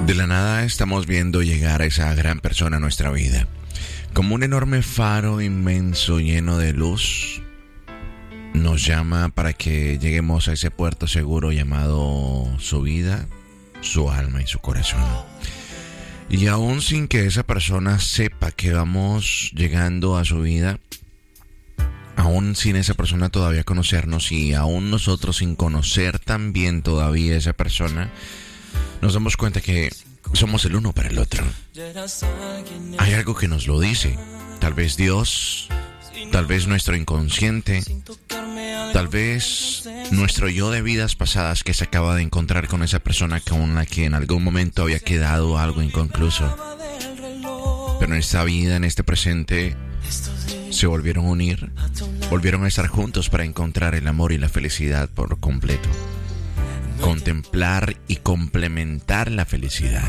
De la nada estamos viendo llegar a esa gran persona a nuestra vida. Como un enorme faro inmenso lleno de luz, nos llama para que lleguemos a ese puerto seguro llamado su vida, su alma y su corazón. Y aún sin que esa persona sepa que vamos llegando a su vida, aún sin esa persona todavía conocernos y aún nosotros sin conocer también todavía esa persona, nos damos cuenta que somos el uno para el otro. Hay algo que nos lo dice. Tal vez Dios, tal vez nuestro inconsciente, tal vez nuestro yo de vidas pasadas que se acaba de encontrar con esa persona con la que en algún momento había quedado algo inconcluso. Pero en esta vida, en este presente, se volvieron a unir, volvieron a estar juntos para encontrar el amor y la felicidad por completo. Contemplar y complementar la felicidad.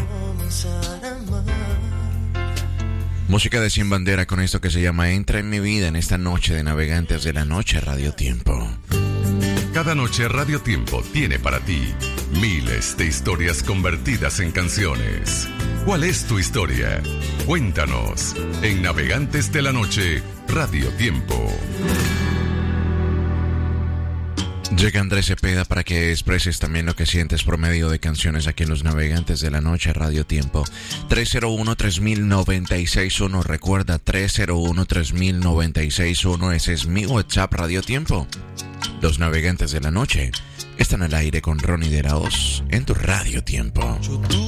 Música de Sin Bandera con esto que se llama Entra en mi vida en esta noche de Navegantes de la Noche Radio Tiempo. Cada noche Radio Tiempo tiene para ti miles de historias convertidas en canciones. ¿Cuál es tu historia? Cuéntanos en Navegantes de la Noche Radio Tiempo. Llega Andrés Cepeda para que expreses también lo que sientes por medio de canciones aquí en Los Navegantes de la Noche Radio Tiempo. 301-3000-961. Recuerda, 301-3000-961. Ese es mi WhatsApp Radio Tiempo. Los Navegantes de la Noche están al aire con Ronnie de la Hoz en tu Radio Tiempo.